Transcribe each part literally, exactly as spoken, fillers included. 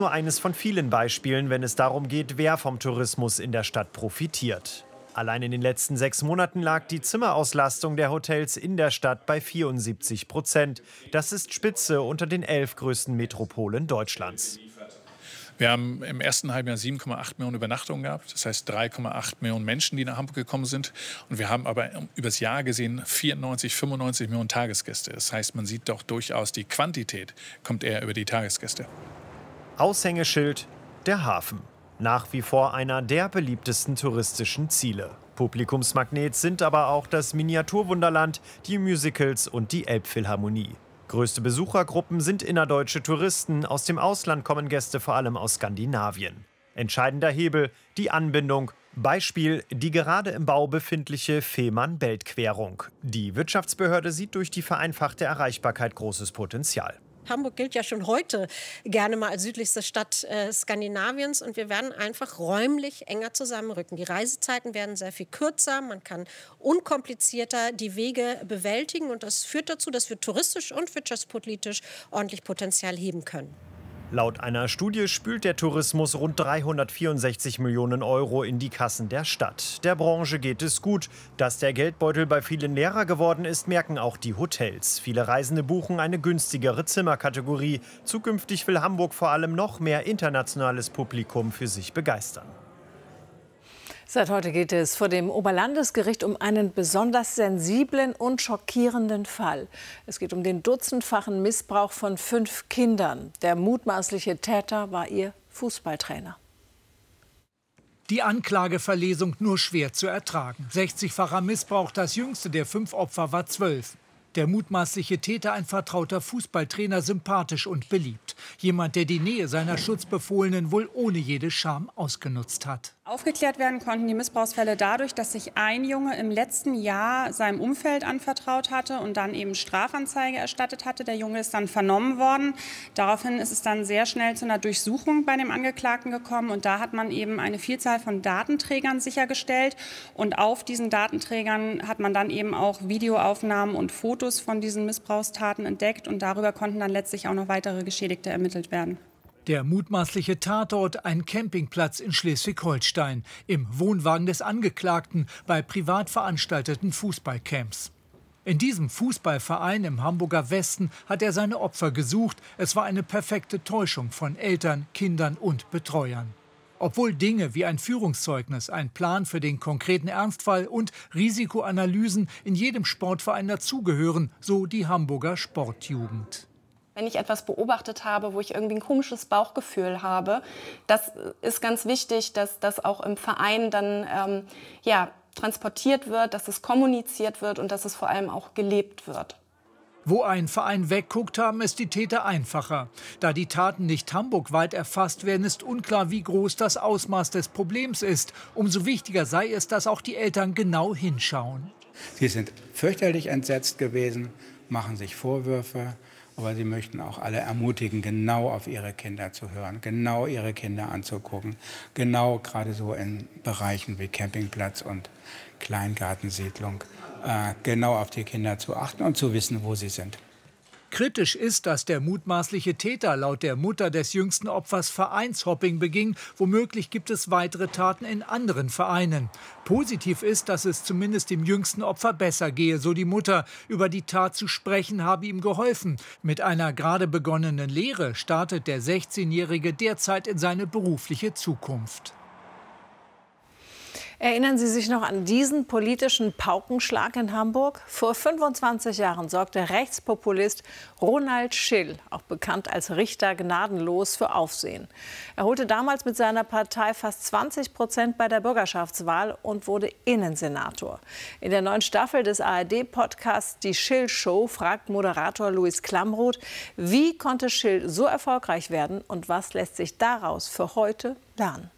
Nur eines von vielen Beispielen, wenn es darum geht, wer vom Tourismus in der Stadt profitiert. Allein in den letzten sechs Monaten lag die Zimmerauslastung der Hotels in der Stadt bei vierundsiebzig Prozent. Das ist Spitze unter den elf größten Metropolen Deutschlands. Wir haben im ersten Halbjahr sieben Komma acht Millionen Übernachtungen gehabt. Das heißt drei Komma acht Millionen Menschen, die nach Hamburg gekommen sind. Und wir haben aber übers Jahr gesehen vierundneunzig, fünfundneunzig Millionen Tagesgäste. Das heißt, man sieht doch durchaus, die Quantität kommt eher über die Tagesgäste. Aushängeschild: der Hafen. Nach wie vor einer der beliebtesten touristischen Ziele. Publikumsmagnet sind aber auch das Miniaturwunderland, die Musicals und die Elbphilharmonie. Größte Besuchergruppen sind innerdeutsche Touristen. Aus dem Ausland kommen Gäste vor allem aus Skandinavien. Entscheidender Hebel: die Anbindung. Beispiel: die gerade im Bau befindliche Fehmarn-Belt-Querung. Die Wirtschaftsbehörde sieht durch die vereinfachte Erreichbarkeit großes Potenzial. Hamburg gilt ja schon heute gerne mal als südlichste Stadt äh, Skandinaviens. Und wir werden einfach räumlich enger zusammenrücken. Die Reisezeiten werden sehr viel kürzer. Man kann unkomplizierter die Wege bewältigen. Und das führt dazu, dass wir touristisch und wirtschaftspolitisch ordentlich Potenzial heben können. Laut einer Studie spült der Tourismus rund dreihundertvierundsechzig Millionen Euro in die Kassen der Stadt. Der Branche geht es gut. Dass der Geldbeutel bei vielen leerer geworden ist, merken auch die Hotels. Viele Reisende buchen eine günstigere Zimmerkategorie. Zukünftig will Hamburg vor allem noch mehr internationales Publikum für sich begeistern. Seit heute geht es vor dem Oberlandesgericht um einen besonders sensiblen und schockierenden Fall. Es geht um den dutzendfachen Missbrauch von fünf Kindern. Der mutmaßliche Täter war ihr Fußballtrainer. Die Anklageverlesung nur schwer zu ertragen. sechzigfacher Missbrauch, das jüngste der fünf Opfer war zwölf. Der mutmaßliche Täter, ein vertrauter Fußballtrainer, sympathisch und beliebt. Jemand, der die Nähe seiner Schutzbefohlenen wohl ohne jede Scham ausgenutzt hat. Aufgeklärt werden konnten die Missbrauchsfälle dadurch, dass sich ein Junge im letzten Jahr seinem Umfeld anvertraut hatte und dann eben Strafanzeige erstattet hatte. Der Junge ist dann vernommen worden. Daraufhin ist es dann sehr schnell zu einer Durchsuchung bei dem Angeklagten gekommen. Und da hat man eben eine Vielzahl von Datenträgern sichergestellt. Und auf diesen Datenträgern hat man dann eben auch Videoaufnahmen und Fotos von diesen Missbrauchstaten entdeckt. Und darüber konnten dann letztlich auch noch weitere Geschädigte ermittelt werden. Der mutmaßliche Tatort, ein Campingplatz in Schleswig-Holstein, im Wohnwagen des Angeklagten bei privat veranstalteten Fußballcamps. In diesem Fußballverein im Hamburger Westen hat er seine Opfer gesucht. Es war eine perfekte Täuschung von Eltern, Kindern und Betreuern. Obwohl Dinge wie ein Führungszeugnis, ein Plan für den konkreten Ernstfall und Risikoanalysen in jedem Sportverein dazugehören, so die Hamburger Sportjugend. Wenn ich etwas beobachtet habe, wo ich irgendwie ein komisches Bauchgefühl habe, das ist ganz wichtig, dass das auch im Verein dann ähm, ja, transportiert wird, dass es kommuniziert wird und dass es vor allem auch gelebt wird. Wo ein Verein wegguckt, haben es die Täter einfacher. Da die Taten nicht hamburgweit erfasst werden, ist unklar, wie groß das Ausmaß des Problems ist. Umso wichtiger sei es, dass auch die Eltern genau hinschauen. Sie sind fürchterlich entsetzt gewesen, machen sich Vorwürfe. Aber sie möchten auch alle ermutigen, genau auf ihre Kinder zu hören, genau ihre Kinder anzugucken, genau gerade so in Bereichen wie Campingplatz und Kleingartensiedlung, äh, genau auf die Kinder zu achten und zu wissen, wo sie sind. Kritisch ist, dass der mutmaßliche Täter laut der Mutter des jüngsten Opfers Vereinshopping beging. Womöglich gibt es weitere Taten in anderen Vereinen. Positiv ist, dass es zumindest dem jüngsten Opfer besser gehe, so die Mutter. Über die Tat zu sprechen habe ihm geholfen. Mit einer gerade begonnenen Lehre startet der sechzehnjährige derzeit in seine berufliche Zukunft. Erinnern Sie sich noch an diesen politischen Paukenschlag in Hamburg? Vor fünfundzwanzig Jahren sorgte Rechtspopulist Ronald Schill, auch bekannt als Richter Gnadenlos, für Aufsehen. Er holte damals mit seiner Partei fast zwanzig Prozent bei der Bürgerschaftswahl und wurde Innensenator. In der neuen Staffel des A R D-Podcasts Die Schill-Show fragt Moderator Luis Klamroth, wie konnte Schill so erfolgreich werden und was lässt sich daraus für heute lernen?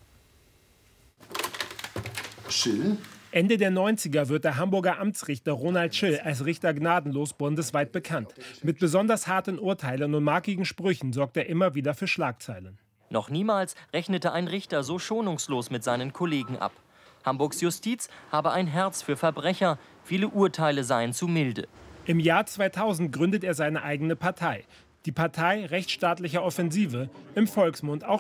Schill? Ende der neunziger wird der Hamburger Amtsrichter Ronald Schill als Richter Gnadenlos bundesweit bekannt. Mit besonders harten Urteilen und markigen Sprüchen sorgt er immer wieder für Schlagzeilen. Noch niemals rechnete ein Richter so schonungslos mit seinen Kollegen ab. Hamburgs Justiz habe ein Herz für Verbrecher, viele Urteile seien zu milde. Im Jahr zweitausend gründet er seine eigene Partei. Die Partei Rechtsstaatlicher Offensive, im Volksmund auch